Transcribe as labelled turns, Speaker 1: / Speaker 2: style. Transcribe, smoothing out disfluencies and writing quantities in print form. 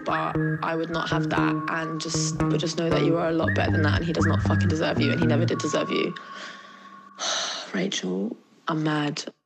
Speaker 1: but I would not have that, and just know that you are a lot better than that, and he does not fucking deserve you, and he never did deserve you. Rachel, I'm mad.